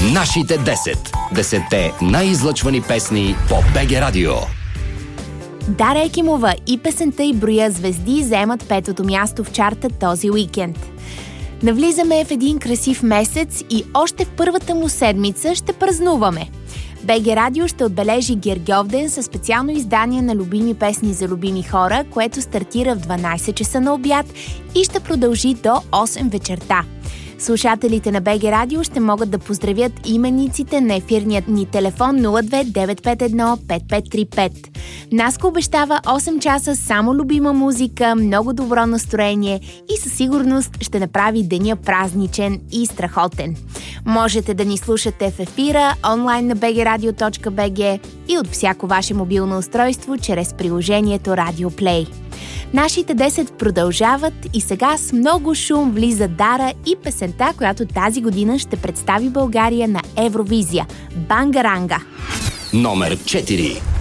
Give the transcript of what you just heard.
Нашите 10. 10-те най-излъчвани песни по БГ Радио. Дара Екимова и песента й "Броя звезди" заемат 5-то място в чарта този уикенд. Навлизаме в един красив месец и още в първата му седмица ще празнуваме. БГ Радио ще отбележи Гергьовден със специално издание на любими песни за любими хора, което стартира в 12 часа на обяд и ще продължи до 8 вечерта. Слушателите на БГ Радио ще могат да поздравят имениците на ефирният ни телефон 02-951-5535. Наско обещава 8 часа само любима музика, много добро настроение и със сигурност ще направи деня празничен и страхотен. Можете да ни слушате в ефира, онлайн на bgradio.bg и от всяко ваше мобилно устройство чрез приложението Radio Play. Нашите 10 продължават и сега с много шум влиза Дара и песента, която тази година ще представи България на Евровизия – "Бангаранга". Номер 4.